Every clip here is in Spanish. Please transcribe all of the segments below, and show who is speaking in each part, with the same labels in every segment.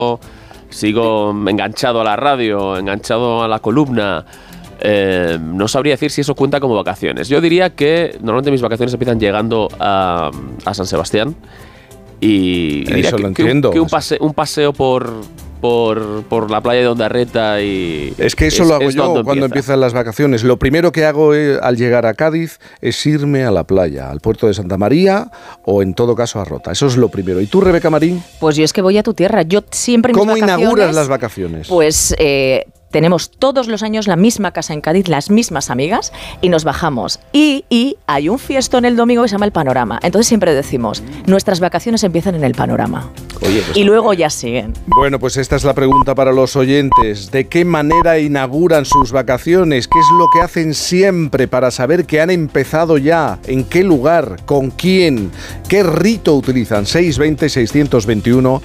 Speaker 1: sigo enganchado a la radio, enganchado a la columna. No sabría decir si eso cuenta como vacaciones. Yo diría que normalmente mis vacaciones empiezan llegando a San Sebastián y diría
Speaker 2: eso lo entiendo.
Speaker 1: Que un paseo por la playa de Ondarreta y...
Speaker 2: Es que eso lo hago yo cuando empiezan las vacaciones. Lo primero que hago al llegar a Cádiz es irme a la playa, al puerto de Santa María o en todo caso a Rota. Eso es lo primero. ¿Y tú, Rebeca Marín?
Speaker 3: Pues yo es que voy a tu tierra. Yo siempre
Speaker 2: ¿Cómo inauguras las vacaciones?
Speaker 3: Pues... tenemos todos los años la misma casa en Cádiz, las mismas amigas, y nos bajamos. Y hay un fiestón el domingo que se llama El Panorama. Entonces siempre decimos, nuestras vacaciones empiezan en El Panorama.
Speaker 2: Oye, pues
Speaker 3: y luego ya siguen.
Speaker 2: Bueno, pues esta es la pregunta para los oyentes. ¿De qué manera inauguran sus vacaciones? ¿Qué es lo que hacen siempre para saber que han empezado ya? ¿En qué lugar? ¿Con quién? ¿Qué rito utilizan? 620-621-991.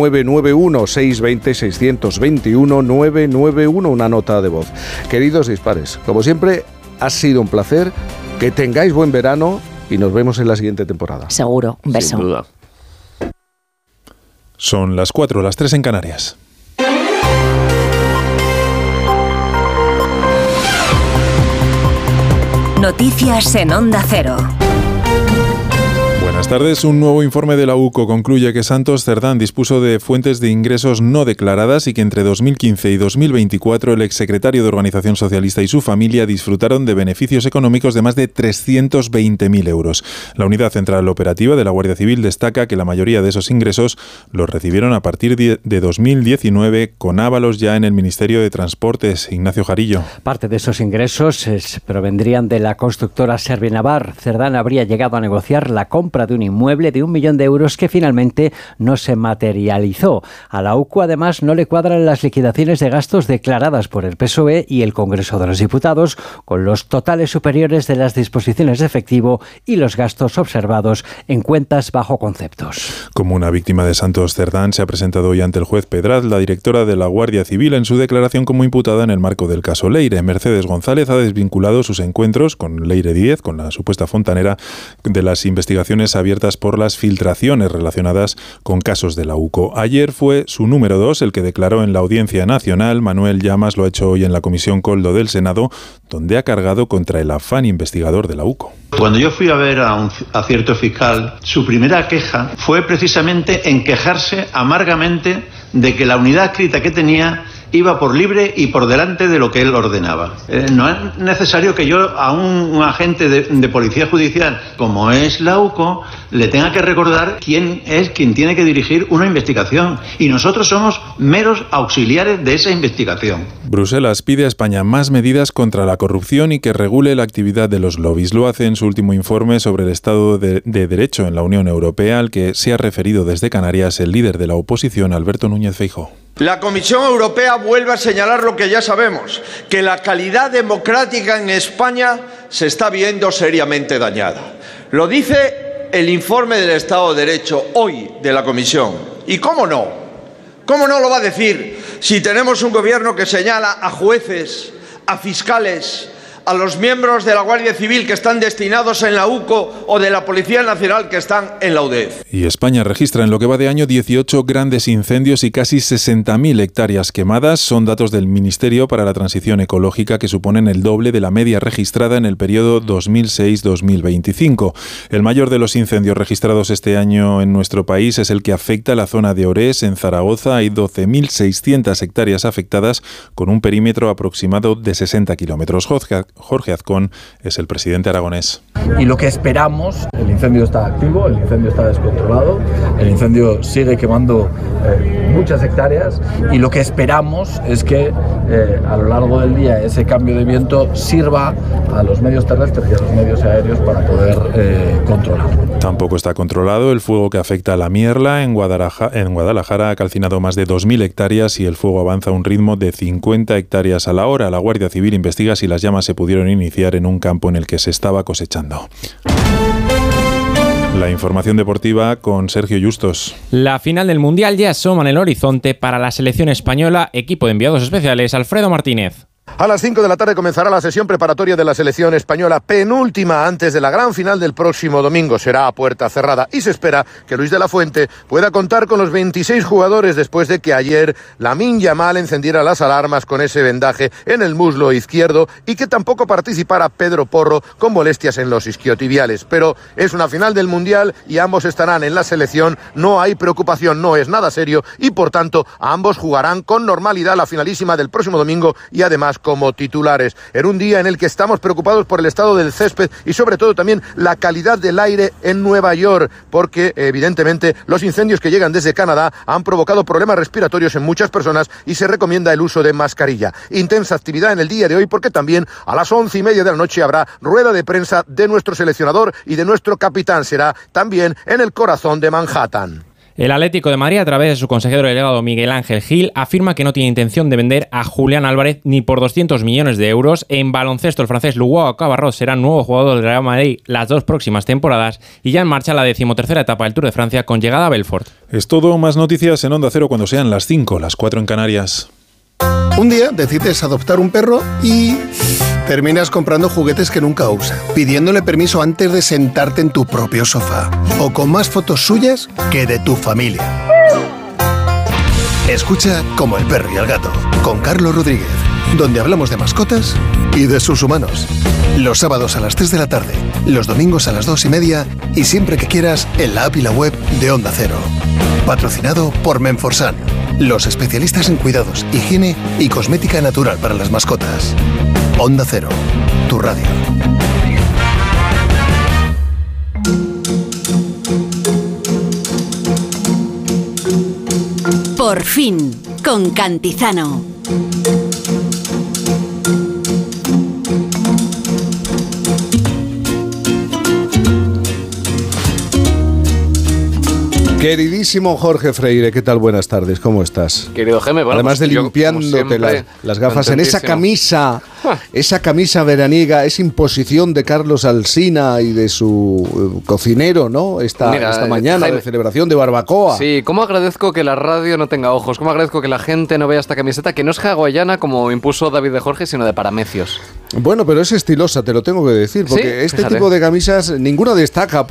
Speaker 2: 620-621-991. Una nota de voz. Queridos dispares, como siempre, ha sido un placer. Que tengáis buen verano y nos vemos en la siguiente temporada.
Speaker 3: Seguro. Un beso.
Speaker 1: Sin duda.
Speaker 4: Son las 4, las 3 en Canarias.
Speaker 5: Noticias en Onda Cero.
Speaker 4: Buenas tardes. Un nuevo informe de la UCO concluye que Santos Cerdán dispuso de fuentes de ingresos no declaradas y que entre 2015 y 2024 el exsecretario de Organización Socialista y su familia disfrutaron de beneficios económicos de más de 320.000 euros. La Unidad Central Operativa de la Guardia Civil destaca que la mayoría de esos ingresos los recibieron a partir de 2019 con ávalos ya en el Ministerio de Transportes. Ignacio Jarillo.
Speaker 6: Parte de esos ingresos provendrían de la constructora Servinavar. Cerdán habría llegado a negociar la compra de un inmueble de 1 millón de euros que finalmente no se materializó. A la UCO además no le cuadran las liquidaciones de gastos declaradas por el PSOE y el Congreso de los Diputados con los totales superiores de las disposiciones de efectivo y los gastos observados en cuentas bajo conceptos.
Speaker 4: Como una víctima de Santos Cerdán se ha presentado hoy ante el juez Pedraz, la directora de la Guardia Civil, en su declaración como imputada en el marco del caso Leire. Mercedes González ha desvinculado sus encuentros con Leire Díez, con la supuesta fontanera, de las investigaciones abiertas por las filtraciones relacionadas con casos de la UCO. Ayer fue su número 2 el que declaró en la Audiencia Nacional. Manuel Llamas lo ha hecho hoy en la Comisión Coldo del Senado, donde ha cargado contra el afán investigador de la UCO.
Speaker 7: Cuando yo fui a ver a cierto fiscal, su primera queja fue precisamente en quejarse amargamente de que la unidad escrita que tenía iba por libre y por delante de lo que él ordenaba. No es necesario que yo a un agente de policía judicial, como es la UCO, le tenga que recordar quién es quien tiene que dirigir una investigación. Y nosotros somos meros auxiliares de esa investigación.
Speaker 4: Bruselas pide a España más medidas contra la corrupción y que regule la actividad de los lobbies. Lo hace en su último informe sobre el Estado de Derecho en la Unión Europea, al que se ha referido desde Canarias el líder de la oposición, Alberto Núñez Feijóo.
Speaker 8: La Comisión Europea vuelve a señalar lo que ya sabemos, que la calidad democrática en España se está viendo seriamente dañada. Lo dice el informe del Estado de Derecho hoy de la Comisión. ¿Y cómo no? ¿Cómo no lo va a decir si tenemos un gobierno que señala a jueces, a fiscales, a los miembros de la Guardia Civil que están destinados en la UCO o de la Policía Nacional que están en la UDEF?
Speaker 4: Y España registra en lo que va de año 18 grandes incendios y casi 60.000 hectáreas quemadas. Son datos del Ministerio para la Transición Ecológica que suponen el doble de la media registrada en el periodo 2006-2025. El mayor de los incendios registrados este año en nuestro país es el que afecta a la zona de Orés, en Zaragoza. Hay 12.600 hectáreas afectadas con un perímetro aproximado de 60 kilómetros. Jorge Azcón es el presidente aragonés.
Speaker 9: Y lo que esperamos, el incendio está activo, el incendio está descontrolado, el incendio sigue quemando muchas hectáreas y lo que esperamos es que a lo largo del día ese cambio de viento sirva a los medios terrestres y a los medios aéreos para poder controlarlo.
Speaker 4: Tampoco está controlado el fuego que afecta a la Mierla. En Guadalajara ha calcinado más de 2.000 hectáreas y el fuego avanza a un ritmo de 50 hectáreas a la hora. La Guardia Civil investiga si las llamas se pudieron iniciar en un campo en el que se estaba cosechando. La información deportiva con Sergio Justos.
Speaker 10: La final del Mundial ya asoma en el horizonte para la selección española, equipo de enviados especiales Alfredo Martínez. A las 5 de la tarde comenzará la sesión preparatoria de la selección española, penúltima antes de la gran final del próximo domingo. Será a puerta cerrada y se espera que Luis de la Fuente pueda contar con los 26 jugadores después de que ayer Lamine Yamal encendiera las alarmas con ese vendaje en el muslo izquierdo y que tampoco participara Pedro Porro con molestias en los isquiotibiales. Pero es una final del Mundial y ambos estarán en la selección. No hay preocupación, no es nada serio y por tanto ambos jugarán con normalidad la finalísima del próximo domingo y además como titulares, en un día en el que estamos preocupados por el estado del césped y sobre todo también la calidad del aire en Nueva York, porque evidentemente los incendios que llegan desde Canadá han provocado problemas respiratorios en muchas personas y se recomienda el uso de mascarilla. Intensa actividad en el día de hoy porque también a las 11:30 de la noche habrá rueda de prensa de nuestro seleccionador y de nuestro capitán. Será también en el corazón de Manhattan.
Speaker 11: El Atlético de Madrid, a través de su consejero delegado Miguel Ángel Gil, afirma que no tiene intención de vender a Julián Álvarez ni por 200 millones de euros. En baloncesto, el francés Lugo Cabarrós será nuevo jugador del Real Madrid las 2 próximas temporadas y ya en marcha la 13ª etapa del Tour de Francia con llegada a Belfort.
Speaker 4: Es todo, más noticias en Onda Cero cuando sean las 5, las 4 en Canarias.
Speaker 12: Un día decides adoptar un perro y terminas comprando juguetes que nunca usa, pidiéndole permiso antes de sentarte en tu propio sofá, o con más fotos suyas que de tu familia. Escucha Como el perro y el gato, con Carlos Rodríguez, donde hablamos de mascotas y de sus humanos. Los sábados a las 3 de la tarde, los domingos a las 2:30 y siempre que quieras en la app y la web de Onda Cero. Patrocinado por Menforsan, los especialistas en cuidados, higiene y cosmética natural para las mascotas. Onda Cero, tu radio.
Speaker 5: Por fin, con Cantizano.
Speaker 2: Queridísimo Jorge Freire, ¿qué tal? Buenas tardes, ¿cómo estás?
Speaker 13: Querido Geme, bueno,
Speaker 2: además
Speaker 13: pues
Speaker 2: de limpiándote las gafas en esa camisa veraniega, esa imposición de Carlos Alsina y de su cocinero, ¿no? Esta mañana, Jaime, de celebración de barbacoa.
Speaker 13: Sí, cómo agradezco que la radio no tenga ojos, cómo agradezco que la gente no vea esta camiseta, que no es hawaiana como impuso David de Jorge, sino de paramecios.
Speaker 2: Bueno, pero es estilosa, te lo tengo que decir, porque este tipo de camisas, ninguna destaca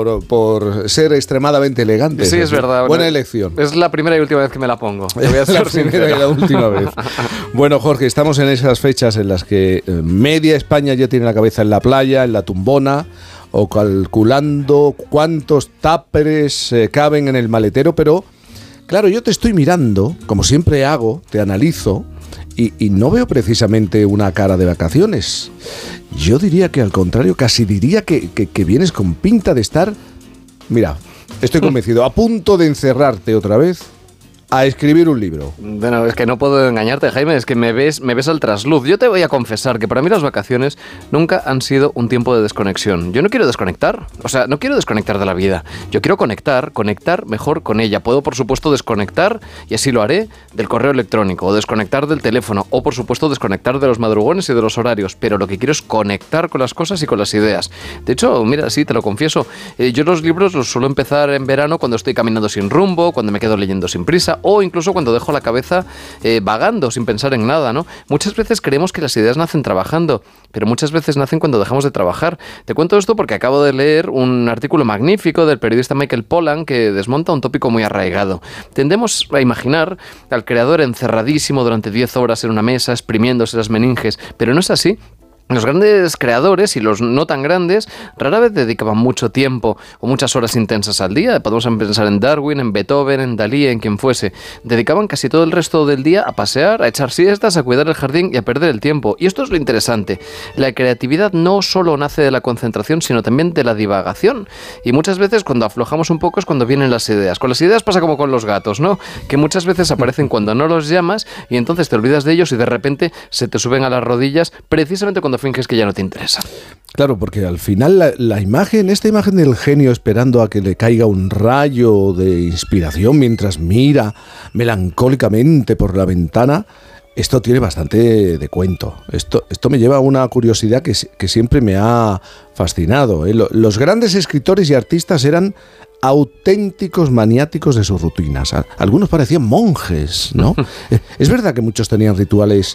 Speaker 2: por ser extremadamente elegante.
Speaker 13: Sí, es verdad.
Speaker 2: Buena elección.
Speaker 13: Es la primera y última vez que me la pongo. Te voy a
Speaker 2: la primera y la última vez. Bueno, Jorge, estamos en esas fechas en las que media España ya tiene la cabeza en la playa, en la tumbona, o calculando cuántos táperes caben en el maletero, pero claro, yo te estoy mirando, como siempre hago, te analizo, y no veo precisamente una cara de vacaciones. Yo diría que al contrario, casi diría que vienes con pinta de estar, mira, estoy convencido, a punto de encerrarte otra vez a escribir un libro.
Speaker 13: Bueno, es que no puedo engañarte, Jaime, es que me ves al trasluz. Yo te voy a confesar que para mí las vacaciones nunca han sido un tiempo de desconexión. Yo no quiero desconectar, no quiero desconectar de la vida. Yo quiero conectar mejor con ella. Puedo, por supuesto, desconectar, y así lo haré, del correo electrónico, o desconectar del teléfono, o, por supuesto, desconectar de los madrugones y de los horarios. Pero lo que quiero es conectar con las cosas y con las ideas. De hecho, mira, sí, te lo confieso, yo los libros los suelo empezar en verano cuando estoy caminando sin rumbo, cuando me quedo leyendo sin prisa, o incluso cuando dejo la cabeza vagando sin pensar en nada, ¿no? Muchas veces creemos que las ideas nacen trabajando, pero muchas veces nacen cuando dejamos de trabajar. Te cuento esto porque acabo de leer un artículo magnífico del periodista Michael Pollan que desmonta un tópico muy arraigado. Tendemos a imaginar al creador encerradísimo durante 10 horas en una mesa, exprimiéndose las meninges, pero no es así. Los grandes creadores y los no tan grandes rara vez dedicaban mucho tiempo o muchas horas intensas al día. Podemos pensar en Darwin, en Beethoven, en Dalí, en quien fuese. Dedicaban casi todo el resto del día a pasear, a echar siestas, a cuidar el jardín y a perder el tiempo. Y esto es lo interesante. La creatividad no solo nace de la concentración, sino también de la divagación. Y muchas veces cuando aflojamos un poco es cuando vienen las ideas. Con las ideas pasa como con los gatos, ¿no? Que muchas veces aparecen cuando no los llamas y entonces te olvidas de ellos y de repente se te suben a las rodillas precisamente cuando finges que ya no te interesa.
Speaker 2: Claro, porque al final la imagen, esta imagen del genio esperando a que le caiga un rayo de inspiración mientras mira melancólicamente por la ventana, esto tiene bastante de cuento. Esto me lleva a una curiosidad que siempre me ha fascinado, ¿eh? Los grandes escritores y artistas eran auténticos maniáticos de sus rutinas. Algunos parecían monjes, ¿no? Es verdad que muchos tenían rituales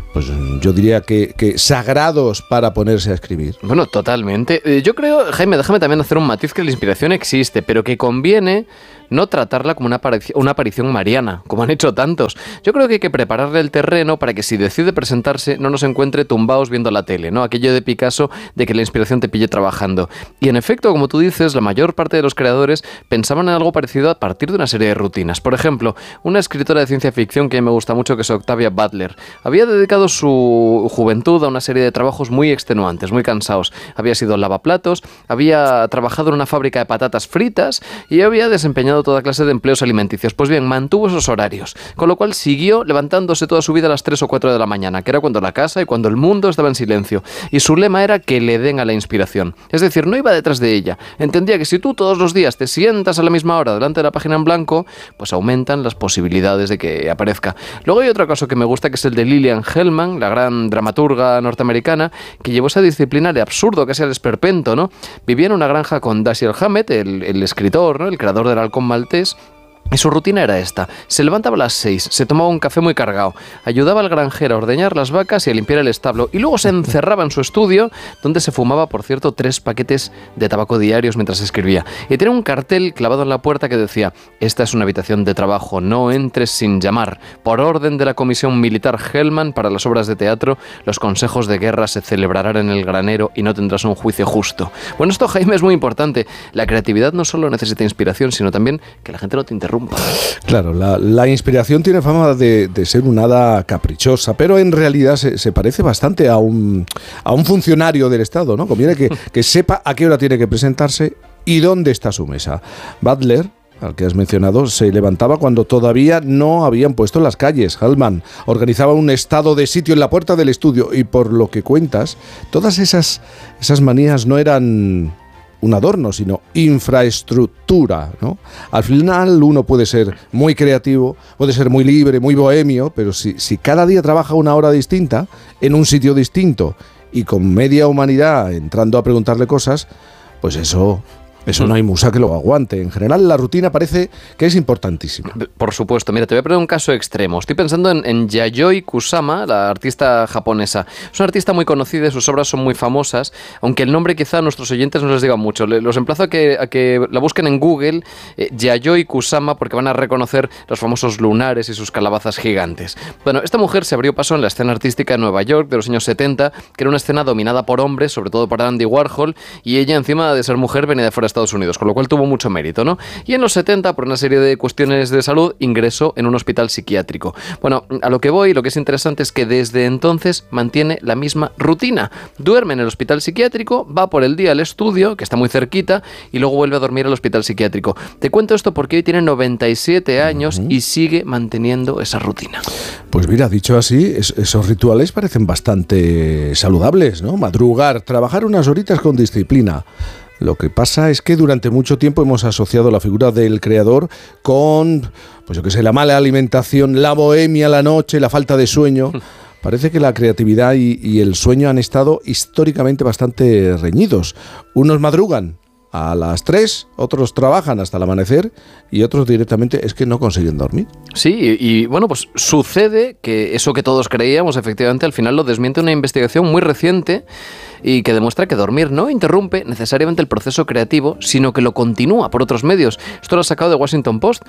Speaker 2: pues yo diría que sagrados para ponerse a escribir.
Speaker 13: Bueno, totalmente. Yo creo, Jaime, déjame también hacer un matiz, que la inspiración existe, pero que conviene no tratarla como una aparición mariana, como han hecho tantos. Yo creo que hay que prepararle el terreno para que si decide presentarse no nos encuentre tumbados viendo la tele, ¿no? Aquello de Picasso de que la inspiración te pille trabajando. Y en efecto, como tú dices, la mayor parte de los creadores pensaban en algo parecido a partir de una serie de rutinas. Por ejemplo, una escritora de ciencia ficción que me gusta mucho, que es Octavia Butler, había dedicado su juventud a una serie de trabajos muy extenuantes, muy cansados. Había sido lavaplatos, había trabajado en una fábrica de patatas fritas y había desempeñado toda clase de empleos alimenticios. Pues bien, mantuvo esos horarios, con lo cual siguió levantándose toda su vida a las 3 o 4 de la mañana, que era cuando la casa y cuando el mundo estaba en silencio. Y su lema era que le den a la inspiración. Es decir, no iba detrás de ella. Entendía que si tú todos los días te sientas a la misma hora delante de la página en blanco, pues aumentan las posibilidades de que aparezca. Luego hay otro caso que me gusta, que es el de Lillian Hellman, la gran dramaturga norteamericana, que llevó esa disciplina de absurdo, casi al esperpento, ¿no? Vivía en una granja con Dashiell Hammett, el escritor, ¿no? El creador del Halcón Maltés. Y su rutina era esta: se levantaba a las 6, se tomaba un café muy cargado, ayudaba al granjero a ordeñar las vacas y a limpiar el establo, y luego se encerraba en su estudio, donde se fumaba, por cierto, 3 paquetes de tabaco diarios mientras escribía. Y tenía un cartel clavado en la puerta que decía: esta es una habitación de trabajo, no entres sin llamar. Por orden de la Comisión Militar Hellman para las obras de teatro, los consejos de guerra se celebrarán en el granero y no tendrás un juicio justo. Bueno, esto, Jaime, es muy importante. La creatividad no solo necesita inspiración, sino también que la gente no te interrumpa.
Speaker 2: Claro, la inspiración tiene fama de ser un hada caprichosa, pero en realidad se parece bastante a un funcionario del Estado, ¿no? Conviene que sepa a qué hora tiene que presentarse y dónde está su mesa. Butler, al que has mencionado, se levantaba cuando todavía no habían puesto las calles. Hellman organizaba un estado de sitio en la puerta del estudio y, por lo que cuentas, todas esas manías no eran un adorno, sino infraestructura, ¿no? Al final uno puede ser muy creativo, puede ser muy libre, muy bohemio, pero si cada día trabaja una hora distinta, en un sitio distinto y con media humanidad entrando a preguntarle cosas, pues eso no hay musa que lo aguante. En general, la rutina parece que es importantísima.
Speaker 13: Por supuesto. Mira, te voy a poner un caso extremo. Estoy pensando en Yayoi Kusama, la artista japonesa. Es una artista muy conocida y sus obras son muy famosas, aunque el nombre quizá a nuestros oyentes no les diga mucho. Los emplazo a que la busquen en Google, Yayoi Kusama, porque van a reconocer los famosos lunares y sus calabazas gigantes. Bueno, esta mujer se abrió paso en la escena artística de Nueva York de los años 70, que era una escena dominada por hombres, sobre todo por Andy Warhol, y ella, encima de ser mujer, venía de fuera de Estados Unidos, con lo cual tuvo mucho mérito, ¿no? Y en los 70, por una serie de cuestiones de salud, ingresó en un hospital psiquiátrico. Bueno, a lo que voy, lo que es interesante es que desde entonces mantiene la misma rutina. Duerme en el hospital psiquiátrico, va por el día al estudio, que está muy cerquita, y luego vuelve a dormir al hospital psiquiátrico. Te cuento esto porque hoy tiene 97 años y sigue manteniendo esa rutina.
Speaker 2: Pues mira, dicho así, esos rituales parecen bastante saludables, ¿no? Madrugar, trabajar unas horitas con disciplina. Lo que pasa es que durante mucho tiempo hemos asociado la figura del creador con, pues yo qué sé, la mala alimentación, la bohemia, la noche, la falta de sueño. Parece que la creatividad y el sueño han estado históricamente bastante reñidos. Unos madrugan a las 3, otros trabajan hasta el amanecer y otros directamente es que no consiguen dormir.
Speaker 13: Sí, y bueno, pues sucede que eso que todos creíamos, efectivamente, al final lo desmiente una investigación muy reciente y que demuestra que dormir no interrumpe necesariamente el proceso creativo, sino que lo continúa por otros medios. Esto lo ha sacado de Washington Post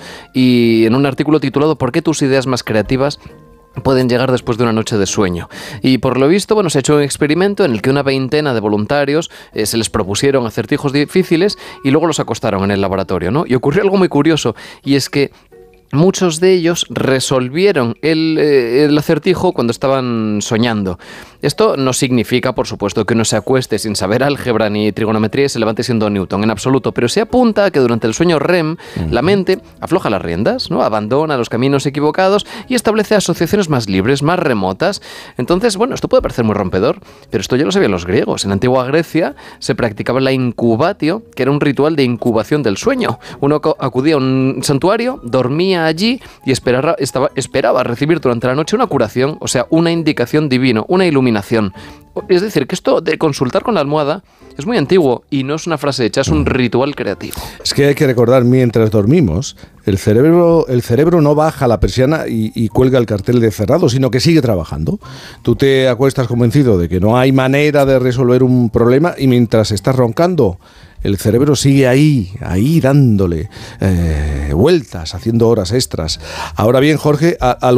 Speaker 13: y en un artículo titulado ¿Por qué tus ideas más creativas pueden llegar después de una noche de sueño? Y por lo visto, bueno, se ha hecho un experimento en el que una veintena de voluntarios se les propusieron acertijos difíciles y luego los acostaron en el laboratorio, ¿no? Y ocurrió algo muy curioso, y es que muchos de ellos resolvieron el acertijo cuando estaban soñando. Esto no significa, por supuesto, que uno se acueste sin saber álgebra ni trigonometría y se levante siendo Newton, en absoluto, pero se apunta a que durante el sueño REM la mente afloja las riendas, ¿no? Abandona los caminos equivocados y establece asociaciones más libres, más remotas. Entonces, bueno, esto puede parecer muy rompedor, pero esto ya lo sabían los griegos. En la antigua Grecia se practicaba la incubatio, que era un ritual de incubación del sueño. Uno acudía a un santuario, dormía dormía allí y esperaba recibir durante la noche una curación, o sea, una indicación divina, una iluminación. Es decir, que esto de consultar con la almohada es muy antiguo y no es una frase hecha, es un ritual creativo.
Speaker 2: Es que hay que recordar, mientras dormimos, el cerebro no baja la persiana y cuelga el cartel de cerrado, sino que sigue trabajando. Tú te acuestas convencido de que no hay manera de resolver un problema y mientras estás roncando, el cerebro sigue ahí dándole vueltas, haciendo horas extras. Ahora bien, Jorge,